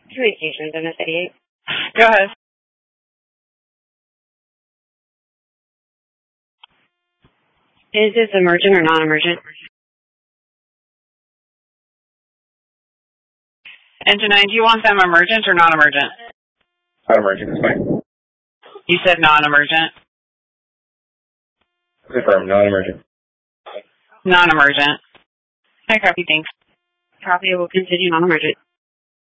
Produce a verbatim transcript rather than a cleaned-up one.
Communications, M S eighty-eight. Go ahead. Is this emergent or non-emergent? Engine nine, do you want them emergent or non-emergent? Non-emergent is fine. You said non-emergent? Confirm, non-emergent. Non-emergent. Hi, copy, thanks. Copy, will continue non-emergent.